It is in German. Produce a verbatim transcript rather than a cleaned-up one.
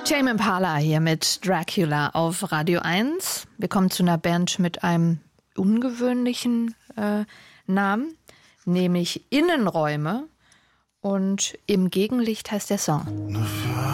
Tame Impala hier mit Dracula auf Radio eins. Wir kommen zu einer Band mit einem ungewöhnlichen äh, Namen, nämlich Innenräume. Und im Gegenlicht heißt der Song.